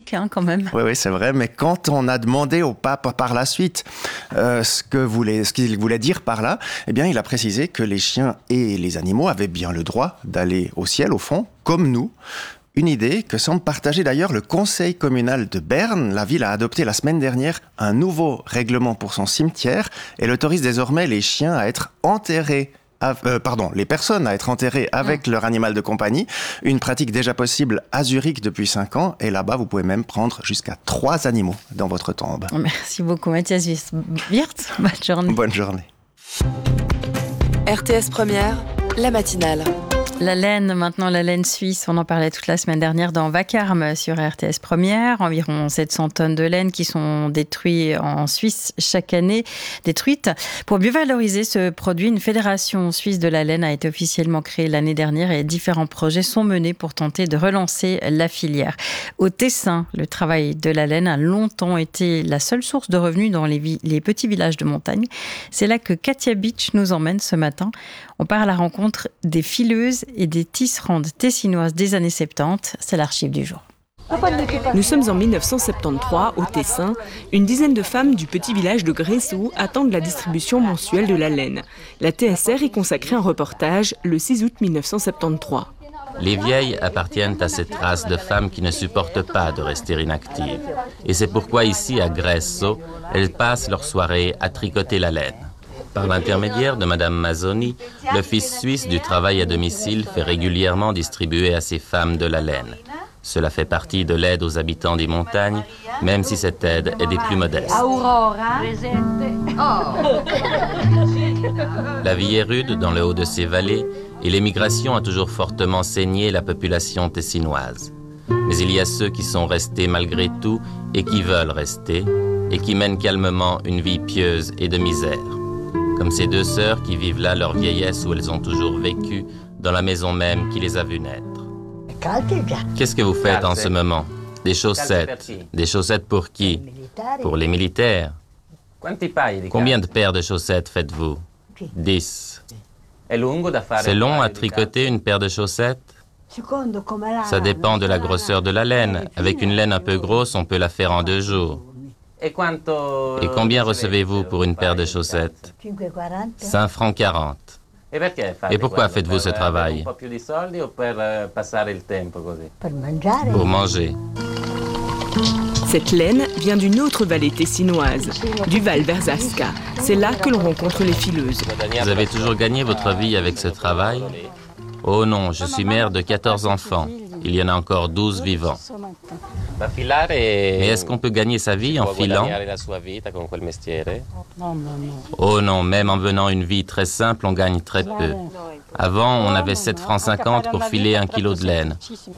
catholique quand même. Oui, c'est vrai, mais quand on a demandé au pape par la suite ce qu'il voulait dire par là, eh bien, il a précisé que les chiens et les animaux avaient bien le droit d'aller au ciel, au fond, comme nous. Une idée que semble partager d'ailleurs le conseil communal de Berne. La ville a adopté la semaine dernière un nouveau règlement pour son cimetière. Elle autorise désormais les chiens à être enterrés les personnes à être enterrées avec leur animal de compagnie. Une pratique déjà possible à Zurich depuis 5 ans. Et là-bas, vous pouvez même prendre jusqu'à 3 animaux dans votre tombe. Merci beaucoup, Mathias Wirtz. Bonne journée. Bonne journée. RTS Première, la matinale. La laine, maintenant la laine suisse, on en parlait toute la semaine dernière dans Vacarme sur RTS Première. Environ 700 tonnes de laine qui sont détruites en Suisse chaque année. Pour mieux valoriser ce produit, une fédération suisse de la laine a été officiellement créée l'année dernière et différents projets sont menés pour tenter de relancer la filière. Au Tessin, le travail de la laine a longtemps été la seule source de revenus dans les petits villages de montagne. C'est là que Katia Beach nous emmène ce matin. On part à la rencontre des fileuses et des tisserandes tessinoises des années 70. C'est l'archive du jour. Nous sommes en 1973, au Tessin. Une dizaine de femmes du petit village de Gressou attendent la distribution mensuelle de la laine. La TSR y consacrait un reportage le 6 août 1973. Les vieilles appartiennent à cette race de femmes qui ne supportent pas de rester inactives. Et c'est pourquoi ici, à Gressou, elles passent leur soirée à tricoter la laine. Par l'intermédiaire de Madame Mazzoni, l'Office suisse du travail à domicile fait régulièrement distribuer à ces femmes de la laine. Cela fait partie de l'aide aux habitants des montagnes, même si cette aide est des plus modestes. La vie est rude dans le haut de ces vallées et l'émigration a toujours fortement saigné la population tessinoise. Mais il y a ceux qui sont restés malgré tout et qui veulent rester et qui mènent calmement une vie pieuse et de misère. Comme ces deux sœurs qui vivent là leur vieillesse où elles ont toujours vécu, dans la maison même qui les a vues naître. Qu'est-ce que vous faites en ce moment? Des chaussettes. Des chaussettes pour qui? Pour les militaires. Combien de paires de chaussettes faites-vous? 10. C'est long à tricoter une paire de chaussettes? Ça dépend de la grosseur de la laine. Avec une laine un peu grosse, on peut la faire en 2 jours. Et combien recevez-vous pour une paire de chaussettes? 5 francs 40. Et pourquoi faites-vous ce travail? Pour manger. Cette laine vient d'une autre vallée tessinoise, du Val Verzasca. C'est là que l'on rencontre les fileuses. Vous avez toujours gagné votre vie avec ce travail? Oh non, je suis mère de 14 enfants. Il y en a encore 12 vivants. Mais est-ce qu'on peut gagner sa vie en filant? Oh non, même en menant une vie très simple, on gagne très peu. Avant, on avait 7 francs 50 pour filer 1 kilo de laine.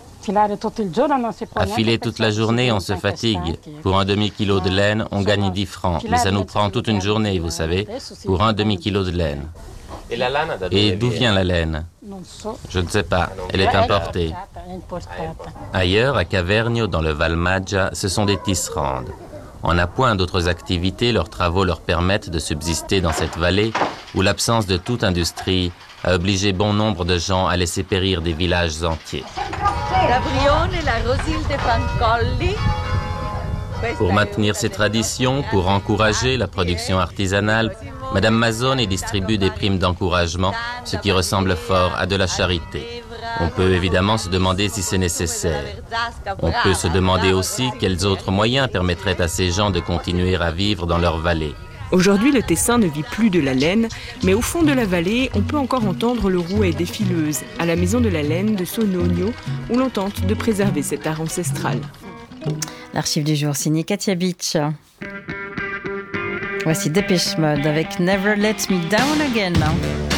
À filer toute la journée, on se fatigue. Pour un demi-kilo de laine, on gagne 10 francs. Mais ça nous prend toute une journée, vous savez, pour un demi-kilo de laine. Et d'où vient la laine? Je ne sais pas, elle est importée. Ailleurs, à Cavernio, dans le Val Maggia, ce sont des tisserandes. En appoint d'autres activités, leurs travaux leur permettent de subsister dans cette vallée où l'absence de toute industrie a obligé bon nombre de gens à laisser périr des villages entiers. Pour maintenir ces traditions, pour encourager la production artisanale, Madame Mazzoni distribue des primes d'encouragement, ce qui ressemble fort à de la charité. On peut évidemment se demander si c'est nécessaire. On peut se demander aussi quels autres moyens permettraient à ces gens de continuer à vivre dans leur vallée. Aujourd'hui, le Tessin ne vit plus de la laine, mais au fond de la vallée, on peut encore entendre le rouet des fileuses, à la maison de la laine de Sonogno, où l'on tente de préserver cet art ancestral. L'archive du jour signée Katia Beach. Voici Dépêche Mode avec Never Let Me Down Again.